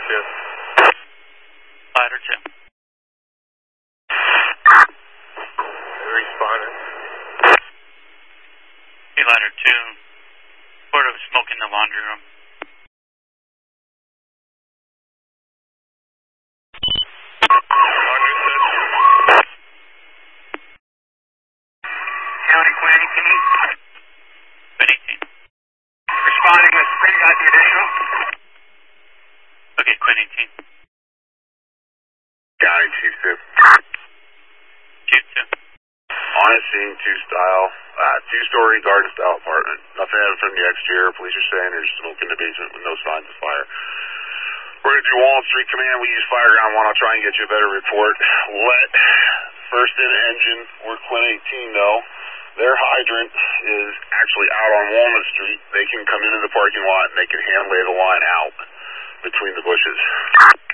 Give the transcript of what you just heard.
2. Ladder 2. Responding. Hey, ladder 2. Sort of smoke in the laundry room. Understood. County Quinn 18. Quinn 18. Responding with Quinn, got the additional. Okay, Quinn 18. County Chief 2. Chief 2. On scene, two-story garden-style apartment. Nothing evident from the exterior. Police are saying there's smoke in the basement with no signs of fire. We're going to do Walnut Street Command. We use Fireground 1. I'll try and get you a better report. Let first in engine or Quinn 18 know. Their hydrant is actually out on Walnut Street. They can come into the parking lot and they can hand lay the line out between the bushes.